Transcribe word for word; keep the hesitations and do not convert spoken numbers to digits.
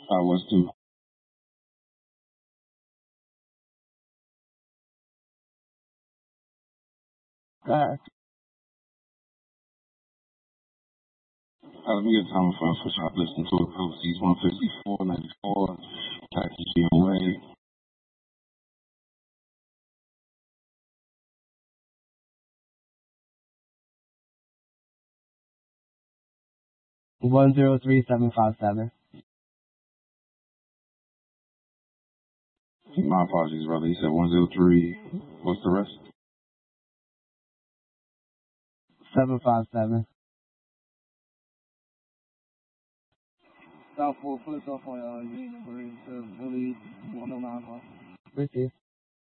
I was too. God. Uh, let me get time for for shop listening to it. Proceeds one fifty four ninety four. Taxes G on way. One zero three seven five seven. My apologies, brother. He said one zero three. What's the rest? Seven five seven. South four foot off on uh, Green to Billy one oh nine. Receive.